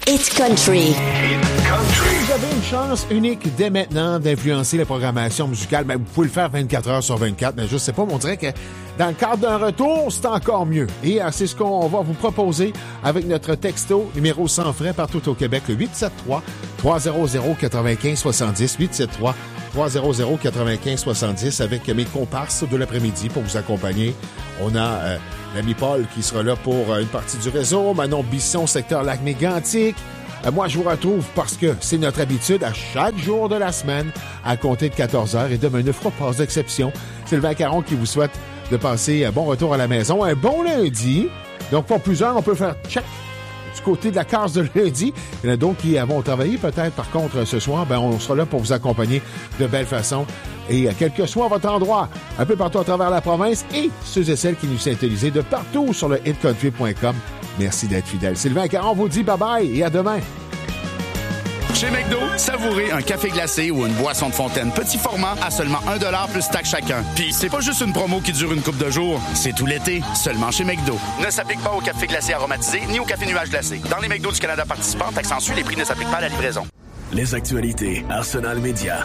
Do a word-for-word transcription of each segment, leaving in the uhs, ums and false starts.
Hit Country. Vous avez une chance unique dès maintenant d'influencer la programmation musicale. Ben, vous pouvez le faire vingt-quatre heures sur vingt-quatre, mais je sais pas, mais on dirait que dans le cadre d'un retour, c'est encore mieux. Et c'est ce qu'on va vous proposer avec notre texto numéro sans frais partout au Québec, le huit sept trois, trois zéro zéro, neuf cinq six zéro, huit sept trois, trois zéro zéro, neuf cinq six zéro, avec mes comparses de l'après-midi pour vous accompagner. On a euh, l'ami Paul qui sera là pour euh, une partie du réseau, Manon Bisson, secteur Lac-Mégantic. Euh, moi, je vous retrouve parce que c'est notre habitude à chaque jour de la semaine à compter de quatorze heures. Et demain ne fera pas d'exception. Sylvain Caron qui vous souhaite de passer un bon retour à la maison, un bon lundi. Donc, pour plusieurs, on peut faire check du côté de la case de lundi. Il y en a d'autres qui vont travailler peut-être. Par contre, ce soir, ben, on sera là pour vous accompagner de belle façon. Et quel que soit votre endroit, un peu partout à travers la province et ceux et celles qui nous syntonisent de partout sur le hit country point com. Merci d'être fidèle. Sylvain Caron vous dit bye-bye et à demain. Chez McDo, savourez un café glacé ou une boisson de fontaine petit format à seulement un dollar plus taxe chacun. Puis c'est pas juste une promo qui dure une couple de jours, c'est tout l'été, seulement chez McDo. Ne s'applique pas au café glacé aromatisé ni au café nuage glacé. Dans les McDo du Canada participants, taxe en sus, les prix ne s'appliquent pas à la livraison. Les actualités Arsenal Média.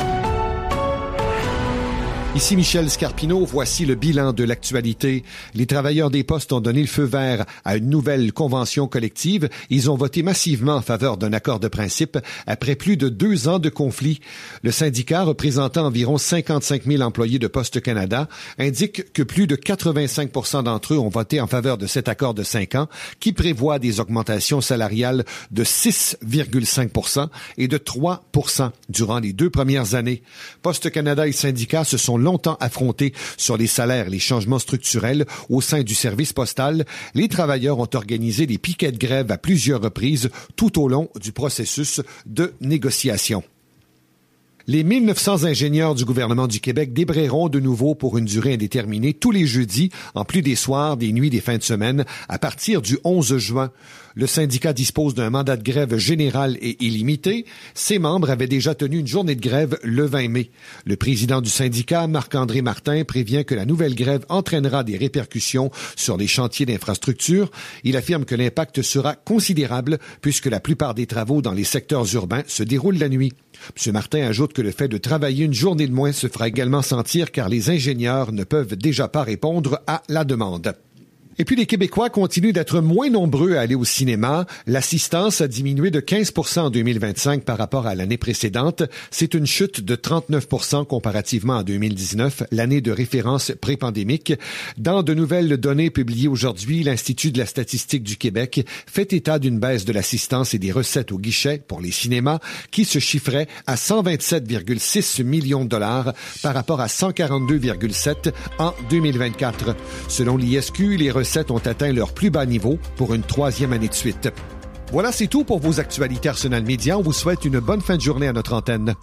Ici Michel Scarpino, voici le bilan de l'actualité. Les travailleurs des postes ont donné le feu vert à une nouvelle convention collective. Ils ont voté massivement en faveur d'un accord de principe après plus de deux ans de conflit. Le syndicat, représentant environ cinquante-cinq mille employés de Poste Canada, indique que plus de quatre-vingt-cinq pour cent d'entre eux ont voté en faveur de cet accord de cinq ans qui prévoit des augmentations salariales de six virgule cinq pour cent et de trois pour cent durant les deux premières années. Poste Canada et syndicats se sont longtemps affrontés sur les salaires et les changements structurels au sein du service postal. Les travailleurs ont organisé des piquets de grève à plusieurs reprises tout au long du processus de négociation. Les mille neuf cents ingénieurs du gouvernement du Québec débrayeront de nouveau pour une durée indéterminée tous les jeudis, en plus des soirs, des nuits, des fins de semaine, à partir du onze juin. Le syndicat dispose d'un mandat de grève général et illimité. Ses membres avaient déjà tenu une journée de grève le vingt mai. Le président du syndicat, Marc-André Martin, prévient que la nouvelle grève entraînera des répercussions sur les chantiers d'infrastructure. Il affirme que l'impact sera considérable puisque la plupart des travaux dans les secteurs urbains se déroulent la nuit. M. Martin ajoute que le fait de travailler une journée de moins se fera également sentir car les ingénieurs ne peuvent déjà pas répondre à la demande. Et puis les Québécois continuent d'être moins nombreux à aller au cinéma. L'assistance a diminué de quinze pour cent en deux mille vingt-cinq par rapport à l'année précédente. C'est une chute de trente-neuf pour cent comparativement à deux mille dix-neuf, l'année de référence pré-pandémique. Dans de nouvelles données publiées aujourd'hui, l'Institut de la statistique du Québec fait état d'une baisse de l'assistance et des recettes au guichet pour les cinémas qui se chiffraient à cent vingt-sept virgule six millions de dollars par rapport à cent quarante-deux virgule sept en deux mille vingt-quatre. Selon l'I S Q, les recettes ont atteint leur plus bas niveau pour une troisième année de suite. Voilà, c'est tout pour vos actualités Arsenal Média. On vous souhaite une bonne fin de journée à notre antenne.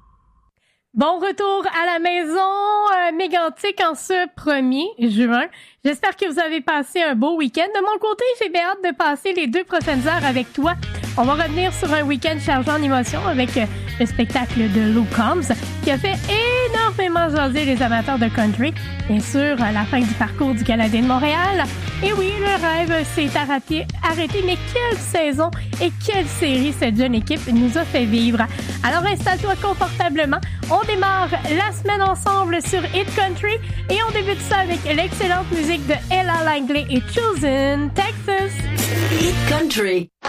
Bon retour à la maison euh, Mégantic en ce premier juin. J'espère que vous avez passé un beau week-end. De mon côté, j'ai bien hâte de passer les deux prochaines heures avec toi. On va revenir sur un week-end chargé en émotions avec euh, le spectacle de Luke Combs qui a fait énormément jaser les amateurs de country. Bien sûr, à la fin du parcours du Canadien de Montréal. Et oui, le rêve s'est arrêté, arrêté, mais quelle saison et quelle série cette jeune équipe nous a fait vivre. Alors installe-toi confortablement. On démarre la semaine ensemble sur Hit Country et on débute ça avec l'excellente musique de Ella Langley et Chosen, Texas. Hit Country.